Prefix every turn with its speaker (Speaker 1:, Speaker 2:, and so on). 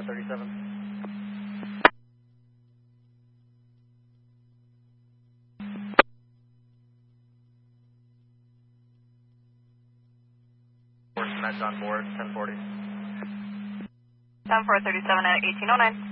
Speaker 1: 37. Meds on board, 1040.
Speaker 2: 10-437 at 1809.